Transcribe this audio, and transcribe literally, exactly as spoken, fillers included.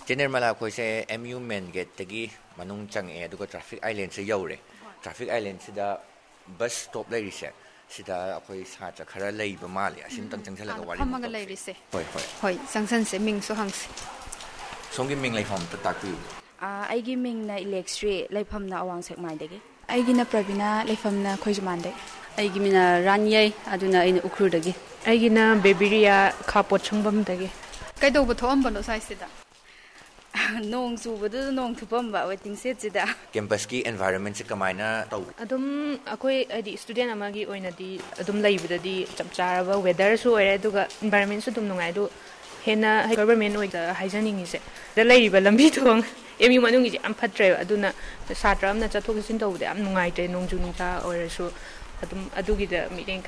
ꯖꯦꯅꯦꯔꯃꯂꯥ ꯑꯩꯈꯣꯏꯁꯦ M U ꯃꯦꯟ ꯒꯦꯠꯇꯒꯤ ꯃꯅꯨꯡ ꯆꯪꯉꯛꯑꯦ ꯑꯗꯨꯒ ꯇ꯭ꯔꯥꯐꯤꯛ ꯑꯥꯏꯂꯦꯟꯁꯦ ꯌꯧꯔꯦ ꯇ꯭ꯔꯥꯐꯤꯛ ꯑꯥꯏꯂꯦꯟꯁꯤꯗ ꯕꯁ ꯁ꯭ꯇꯣꯞ ꯂꯩꯔꯤꯁꯦ ꯁꯤꯗ ꯑꯩꯈꯣꯏ ꯁꯥꯇ꯭ꯔ ꯈꯔ ꯂꯩꯕ ꯃꯥꯜꯂꯦ ꯑꯁꯤꯝꯇꯪ ꯆꯪꯁꯤꯜꯂꯒ ꯋꯥꯔꯤ ꯐꯝꯃꯒ ꯂꯩꯔꯤꯁꯦ ꯍꯣꯏ ꯍꯣꯏ ꯍꯣꯏ ꯆꯪꯁꯟꯁꯦ ꯃꯤꯡꯁꯨ ꯍꯪꯁꯦ ꯁꯣꯝꯒꯤ ꯃꯤꯡ ꯂꯩꯐꯝ ꯑꯝꯇ ꯇꯥꯛꯄꯤꯌꯨ ꯑꯩꯒꯤ ꯃꯤꯡꯅ ꯏꯂꯦꯛꯁ꯭ꯔꯤ ꯂꯩꯐꯝꯅ ꯑꯋꯥꯡ ꯁꯦꯛꯃꯥꯏꯗꯒꯤ ꯑꯩꯒꯤꯅ ꯄ꯭ꯔꯕꯤꯅꯥ ꯂꯩꯐꯝꯅ ꯈꯣꯏꯖꯨꯃꯥꯟꯗꯩ ꯑꯩꯒꯤ ꯃꯤꯡꯅ ꯔꯥꯟꯌꯩ ꯑꯗꯨꯅ ꯑꯩꯅ ꯎꯈ꯭ꯔꯨꯜꯗꯒꯤ ꯑꯩꯒꯤꯅ ꯕꯦꯕꯤꯔꯤꯌꯥ ꯈꯥ ꯄꯣꯠꯁꯪꯕꯝꯗꯒꯤ ꯀꯩꯗꯧꯕ ꯊꯣꯛꯑꯝꯕꯅꯣ ꯁ꯭ꯋꯥꯏꯁꯤꯗ ꯅꯣꯡ ꯆꯨꯕꯗꯨꯗ ꯅꯣꯡ ꯊꯨꯞꯄꯝꯕ ꯋꯦꯇꯤꯡ ꯁꯦꯠꯁꯤꯗ ꯀꯦꯝꯄꯁꯀꯤ ꯑꯦꯟꯚꯥꯏꯔꯟꯃꯦꯟꯠꯁꯦ ꯀꯃꯥꯏꯅ ꯇꯧꯏ ꯑꯗꯨꯝ ꯑꯩꯈꯣꯏ ꯍꯥꯏꯗꯤ ꯁ꯭ꯇꯨꯗꯦꯟ ꯑꯃꯒꯤ ꯑꯣꯏꯅꯗꯤ ꯑꯗꯨꯝ ꯂꯩꯕꯗꯗꯤ ꯆꯞ ꯆꯥꯔꯕ ꯋꯦꯗꯔꯁꯨ ꯑꯣꯏꯔꯦ ꯑꯗꯨꯒ ꯏꯟꯚꯥꯏꯔꯟꯃꯦꯟꯠꯁꯨ ꯑꯗꯨꯝ ꯅꯨꯡꯉꯥꯏ ꯑꯗꯨ ꯍꯦꯟꯅ ꯒꯚꯔꯟꯃꯦꯟꯠ ꯑꯣꯏꯅ ꯍꯥꯏꯖꯅꯤꯡꯉꯤꯁꯦ ꯁꯤꯗ ꯂꯩꯔꯤꯕ ꯂꯝꯕꯤ ꯊꯣꯡ ꯑꯦꯝ ꯌꯨ ꯃꯅꯨꯡꯒꯤꯁꯦ ꯌꯥꯝ ꯐꯠꯇ꯭ꯔꯦꯕ ꯑꯗꯨꯅ ꯁꯥꯇ꯭ꯔ ꯑꯃꯅ ꯆꯠꯊꯣꯛ ꯆꯠꯁꯤꯟ ꯇꯧꯕꯗ ꯌꯥꯝ ꯅꯨꯡꯉꯥꯏꯇ꯭ꯔꯦ ꯅꯣꯡꯖꯨ ꯅꯨꯡꯁꯥ ꯑꯣꯏꯔꯁꯨ ꯑꯗꯨꯝ ꯑꯗꯨꯒꯤꯗ ꯃꯤꯠꯌꯦꯡ